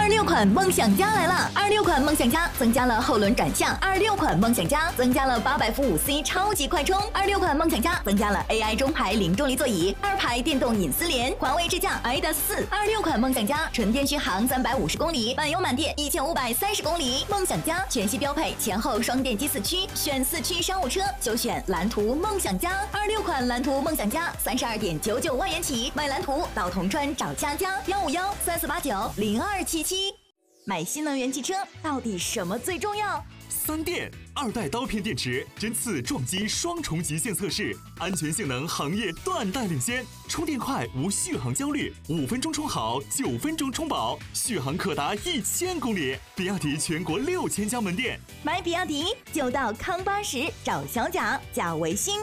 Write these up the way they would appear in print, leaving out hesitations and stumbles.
26款梦想家来了！26款梦想家增加了后轮转向，26款梦想家增加了800伏5C 超级快充，26款梦想家增加了 AI 中排零重力座椅，2排电动隐私帘，环卫支架 AIDAS 4。26款梦想家纯电续航350公里，满油满电1530公里。梦想家全系标配前后双电机4驱，选4驱商务车就选蓝图梦想家。26款蓝图梦想家32.99万元起，买蓝图到铜川找佳佳15134890277。买新能源汽车到底什么最重要 ？3电2代刀片电池，针刺撞击双重极限测试，安全性能行业断代领先，充电快无续航焦虑，5分钟充好，9分钟充饱，续航可达1000公里。比亚迪全国6000家门店， 买比亚迪就到康80找小贾，加微信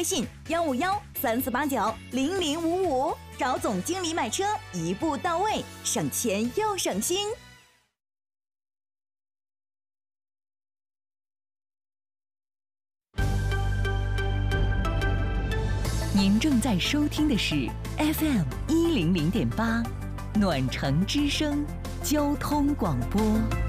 15134890055，找总经理买车一步到位，省钱又省心。 您正在收听的是 FM 100.8暖城之声交通广播。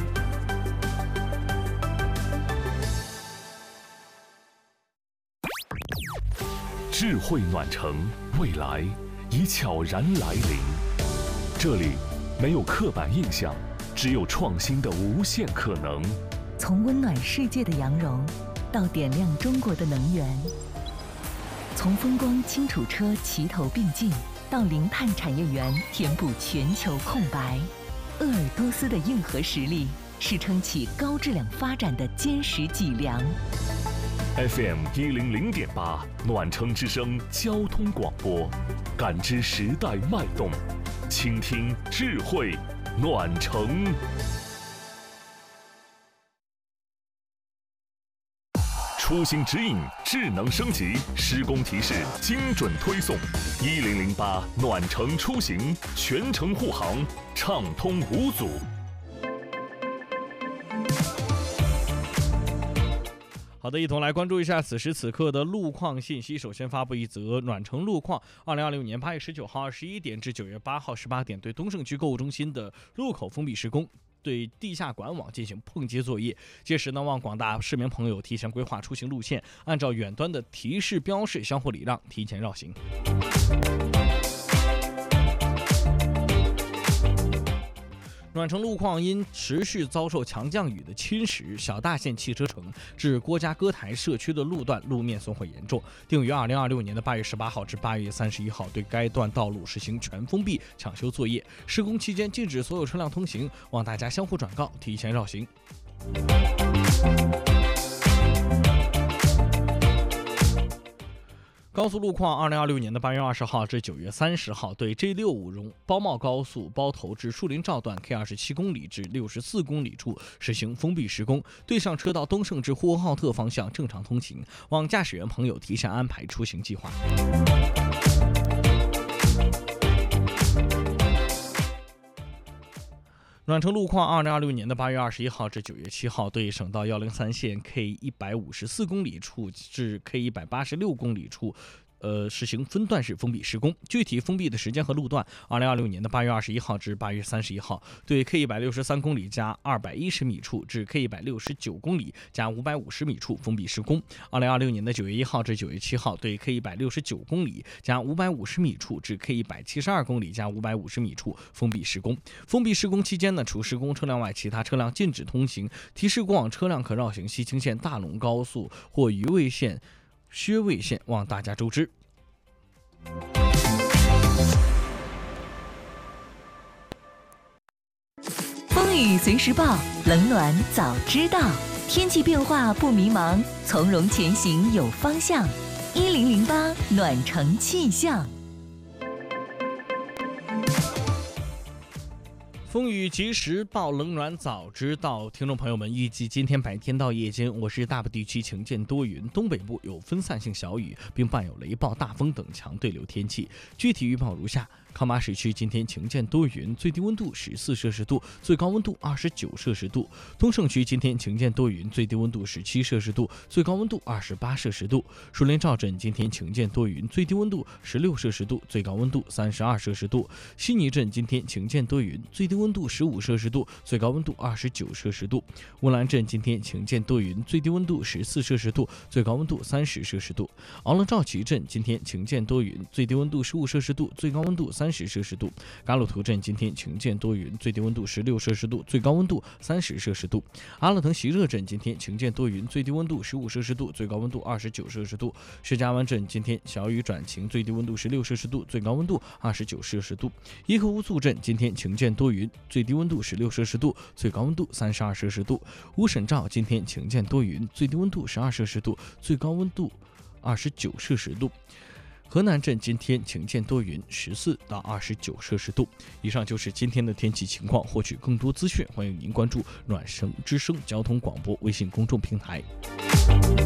智慧暖城，未来已悄然来临。这里没有刻板印象，只有创新的无限可能。 从温暖世界的羊绒，到点亮中国的能源。从风光清楚车齐头并进，到零碳产业园填补全球空白。鄂尔多斯的硬核实力是撑起高质量发展的坚实脊梁。 FM 100.8暖城之声交通广播，感知时代脉动，倾听智慧暖城。出行指引智能升级，施工提示精准推送。1008暖城出行，全程护航，畅通无阻。 好的，一同来关注一下此时此刻的路况信息。首先发布一则暖城路况：2026年8月19号21点至9月8号18点，对东胜区购物中心的路口封闭施工，对地下管网进行碰接作业。届时呢，望广大市民朋友提前规划出行路线，按照远端的提示标示相互礼让，提前绕行。暖城路况因持续遭受强降雨的侵蚀，小大县汽车城至郭家歌台社区的路段路面损毁严重，定于2026年的8月18号至8月31号对该段道路实行全封闭抢修作业。施工期间禁止所有车辆通行，望大家相互转告，提前绕行。高速路况：2026年的8月20号至9月30号，对 G65包茂高速包头至树林赵段 K27公里至64公里处实行封闭施工，对向车道东胜至呼和浩特方向正常通行，望驾驶员朋友提前安排出行计划。暖城路况：2026年的8月21号至9月7号，对省道103线 K154公里处至 K186公里处实行分段式封闭施工，具体封闭的时间和路段：2026年的8月21号至8月31号，对 K163公里加210米处至 K169公里加550米处封闭施工；2026年的9月1号至9月7号，对 K169公里加550米处至 K172公里加550米处封闭施工。封闭施工期间呢，除施工车辆外，其他车辆禁止通行，提示过往车辆可绕行西青线大龙高速或榆卫线、薛卫线，望大家周知。 风雨随时报，冷暖早知道，天气变化不迷茫，从容前行有方向。1008暖城气象。 风雨及时报，冷暖早知道。听众朋友们，预计今天白天到夜间，我市大部地区晴间多云，东北部有分散性小雨，并伴有雷暴、大风等强对流天气。具体预报如下：康巴市区今天晴间多云，最低温度14摄氏度，最高温度29摄氏度；东胜区今天晴间多云，最低温度17摄氏度，最高温度28摄氏度；树林赵镇今天晴间多云，最低温度16摄氏度，最高温度32摄氏度；悉尼镇今天晴间多云，最低温温度15摄氏度，最高温度29摄氏度。乌兰镇今天晴间多云，最低温度14摄氏度，最高温度30摄氏度。奥勒赵旗镇今天晴间多云，最低温度15摄氏度，最高温度30摄氏度。嘎鲁图镇今天晴间多云，最低温度16摄氏度，最高温度30摄氏度。阿勒腾席热镇今天晴间多云，最低温度15摄氏度，最高温度29摄氏度。石家湾镇今天小雨转晴，最低温度16摄氏度，最高温度29摄氏度。伊克乌素镇今天晴间多云，最低温度16摄氏度，最高温度32摄氏度。乌沈赵今天晴间多云，最低温度12摄氏度，最高温度29摄氏度。河南镇今天晴间多云，14到29摄氏度。以上就是今天的天气情况。获取更多资讯，欢迎您关注暖声之声交通广播微信公众平台。